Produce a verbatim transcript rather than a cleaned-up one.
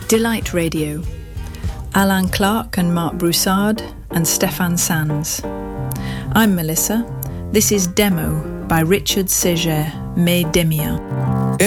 Delight Radio. Alan Clark and Mark Broussard and Stefan Sands. I'm Melissa. This is Demo by Richard Séger, Mes Demiens.